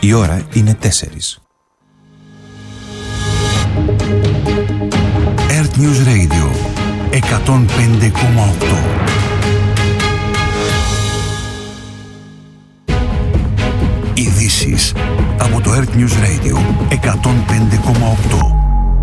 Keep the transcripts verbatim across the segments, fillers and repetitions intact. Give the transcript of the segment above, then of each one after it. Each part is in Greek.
Η ώρα είναι τέσσερις. Earth News Radio εκατόν πέντε κόμμα οκτώ. Ειδήσεις από το Earth News Radio εκατόν πέντε κόμμα οκτώ.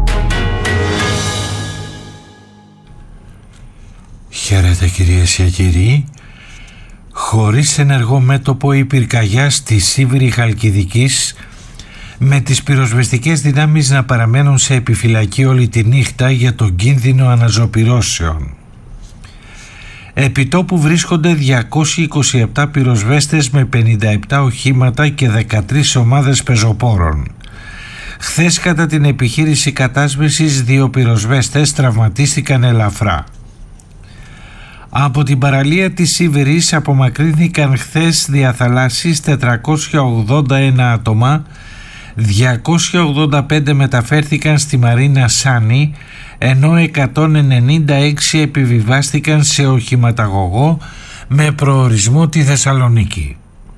Χαίρετε κυρίες και κύριοι. Χωρίς ενεργό μέτωπο η πυρκαγιά στη Σίβηρη Χαλκιδικής, με τις πυροσβεστικές δυνάμεις να παραμένουν σε επιφυλακή όλη τη νύχτα για τον κίνδυνο αναζωπυρώσεων. Επιτόπου βρίσκονται διακόσιοι είκοσι επτά πυροσβέστες με πενήντα επτά οχήματα και δεκατρείς ομάδες πεζοπόρων. Χθες κατά την επιχείρηση κατάσβεσης δύο πυροσβέστες τραυματίστηκαν ελαφρά. Από την παραλία της Σίβηρης απομακρύνθηκαν χθες διαθαλάσσης τετρακόσια ογδόντα ένα άτομα, διακόσια ογδόντα πέντε μεταφέρθηκαν στη Μαρίνα Σάνι, ενώ εκατόν ενενήντα έξι επιβιβάστηκαν σε οχηματαγωγό με προορισμό τη Θεσσαλονίκη.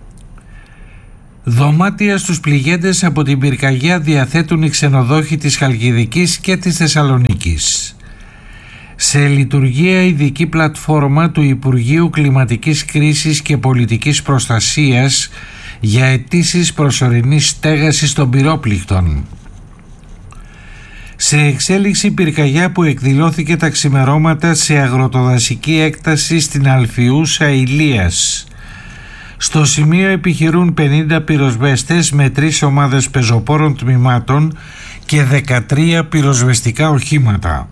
Δωμάτια στους πληγέντες από την πυρκαγιά διαθέτουν οι ξενοδόχοι της Χαλκιδικής και της Θεσσαλονίκης. Σε λειτουργία ειδική πλατφόρμα του Υπουργείου Κλιματικής Κρίσης και Πολιτικής Προστασίας για αιτήσεις προσωρινής στέγασης των πυρόπληκτων. Σε εξέλιξη πυρκαγιά που εκδηλώθηκε τα ξημερώματα σε αγροτοδασική έκταση στην Αλφιούσα Ηλίας. Στο σημείο επιχειρούν πενήντα πυροσβέστες με τρεις ομάδες πεζοπόρων τμήματων και δεκατρία πυροσβεστικά οχήματα.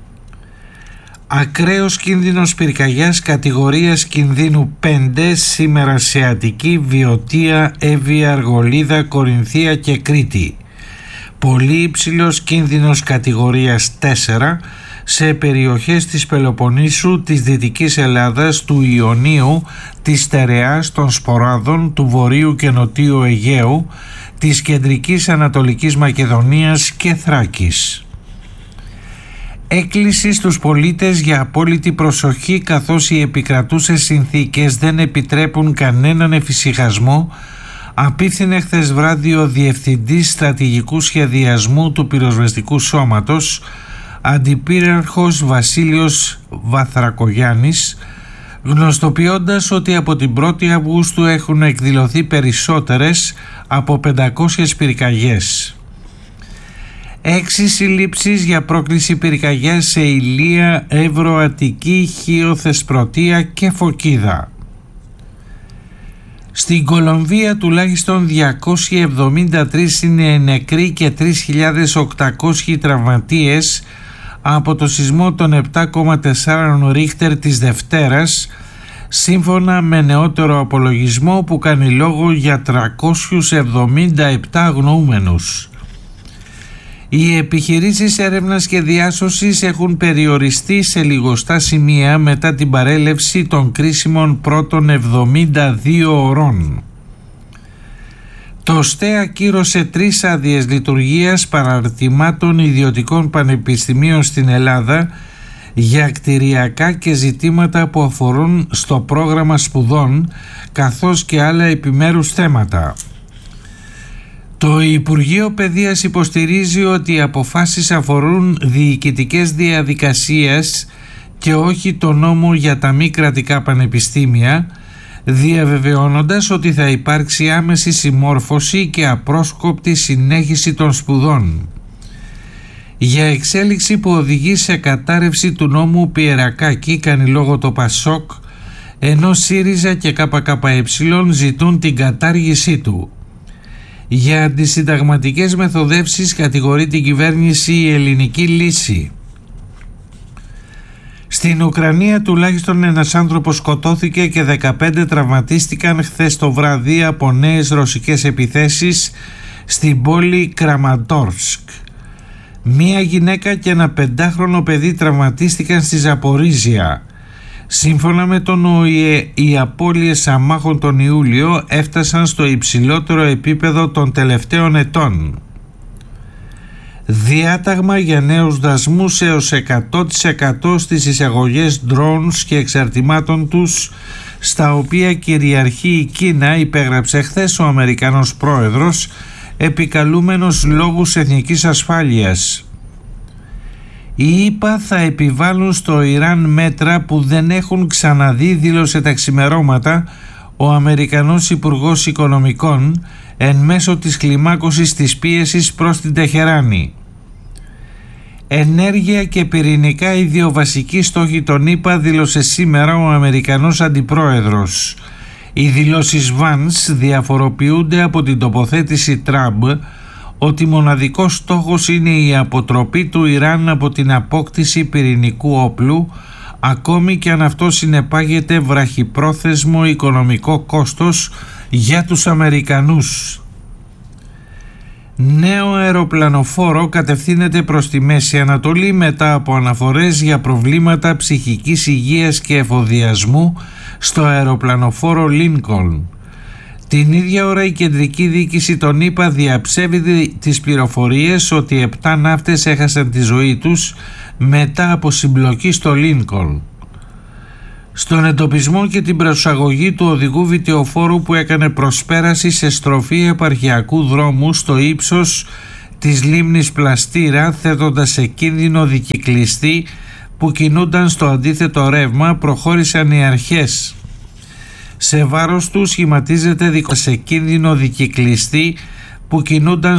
Ακραίος κίνδυνος πυρκαγιάς κατηγορίας κινδύνου πέντε σήμερα σε Αττική, Βιωτία, Εύβοια, Αργολίδα, Κορινθία και Κρήτη. Πολύ υψηλός κίνδυνος κατηγορίας τέσσερα σε περιοχές της Πελοποννήσου, της Δυτικής Ελλάδας, του Ιωνίου, της Στερεάς, των Σποράδων, του Βορείου και Νοτίου Αιγαίου, της Κεντρικής Ανατολικής Μακεδονίας και Θράκης. Έκκληση στους πολίτες για απόλυτη προσοχή, καθώς οι επικρατούσες συνθήκες δεν επιτρέπουν κανέναν εφησυχασμό, απίφθινε χθες βράδυ ο Διευθυντής Στρατηγικού Σχεδιασμού του Πυροσβεστικού Σώματος, Αντιπύραρχος Βασίλειος Βαθρακογιάννης, γνωστοποιώντας ότι από την πρώτη Αυγούστου έχουν εκδηλωθεί περισσότερες από πεντακόσιες πυρκαγιές. Έξι συλλήψεις για πρόκληση πυρκαγιάς σε Ηλία, Εύρο, Αττική, Χίο, Θεσπρωτεία και Φωκίδα. Στην Κολομβία τουλάχιστον διακόσιοι εβδομήντα τρεις είναι νεκροί και τρεις χιλιάδες οκτακόσιοι τραυματίες από το σεισμό των επτά κόμμα τέσσερα Ρίχτερ της Δευτέρας, σύμφωνα με νεότερο απολογισμό που κάνει λόγο για τριακόσιους εβδομήντα επτά αγνοούμενους. Οι επιχειρήσεις έρευνας και διάσωσης έχουν περιοριστεί σε λιγοστά σημεία μετά την παρέλευση των κρίσιμων πρώτων εβδομήντα δύο ωρών. Το ΣΤΕ ακύρωσε τρεις άδειες λειτουργίας παραρτημάτων ιδιωτικών πανεπιστημίων στην Ελλάδα για κτηριακά και ζητήματα που αφορούν στο πρόγραμμα σπουδών, καθώς και άλλα επιμέρους θέματα. Το Υπουργείο Παιδείας υποστηρίζει ότι οι αποφάσεις αφορούν διοικητικές διαδικασίες και όχι το νόμο για τα μη κρατικά πανεπιστήμια, διαβεβαιώνοντας ότι θα υπάρξει άμεση συμμόρφωση και απρόσκοπτη συνέχιση των σπουδών. Για εξέλιξη που οδηγεί σε κατάρρευση του νόμου Πιερακάκη κάνει λόγο το Πασόκ, ενώ ΣΥΡΙΖΑ και ΚΚΕ ζητούν την κατάργησή του. Για αντισυνταγματικές μεθοδεύσεις κατηγορεί την κυβέρνηση η Ελληνική Λύση. Στην Ουκρανία τουλάχιστον ένας άνθρωπος σκοτώθηκε και δεκαπέντε τραυματίστηκαν χθες το βράδυ από νέες ρωσικές επιθέσεις στην πόλη Κραμαντόρσκ. Μία γυναίκα και ένα πεντάχρονο παιδί τραυματίστηκαν στη Ζαπορίζια. Σύμφωνα με τον ΟΗΕ, οι απώλειες αμάχων τον Ιούλιο έφτασαν στο υψηλότερο επίπεδο των τελευταίων ετών. Διάταγμα για νέους δασμούς έως εκατό τοις εκατό στις εισαγωγές drones και εξαρτημάτων τους στα οποία κυριαρχεί η Κίνα, υπέγραψε χθες ο Αμερικανός πρόεδρος, επικαλούμενος λόγους εθνικής ασφάλειας. Οι ΗΠΑ θα επιβάλλουν στο Ιράν μέτρα που δεν έχουν ξαναδεί, δήλωσε τα ξημερώματα ο Αμερικανός Υπουργός Οικονομικών εν μέσω της κλιμάκωσης της πίεσης προς την Τεχεράνη. Ενέργεια και πυρηνικά, οι δύο βασικοί στόχοι των ΗΠΑ, δήλωσε σήμερα ο Αμερικανός Αντιπρόεδρος. Οι δηλώσεις Vance διαφοροποιούνται από την τοποθέτηση Τραμπ ότι μοναδικός στόχος είναι η αποτροπή του Ιράν από την απόκτηση πυρηνικού όπλου, ακόμη και αν αυτό συνεπάγεται βραχυπρόθεσμο οικονομικό κόστος για τους Αμερικανούς. Νέο αεροπλανοφόρο κατευθύνεται προς τη Μέση Ανατολή μετά από αναφορές για προβλήματα ψυχικής υγείας και εφοδιασμού στο αεροπλανοφόρο Λίνκολν. Την ίδια ώρα η κεντρική διοίκηση των ΗΠΑ διαψεύδει τις πληροφορίες ότι επτά ναύτες έχασαν τη ζωή τους μετά από συμπλοκή στο Λίνκολν. Στον εντοπισμό και την προσαγωγή του οδηγού βιτιοφόρου που έκανε προσπέραση σε στροφή επαρχιακού δρόμου στο ύψος της λίμνης Πλαστήρα, θέτοντας σε κίνδυνο δικυκλιστή που κινούνταν στο αντίθετο ρεύμα, προχώρησαν οι αρχές. Σε βάρος του σχηματίζεται σε κίνδυνο δικυκλιστή που κινούνταν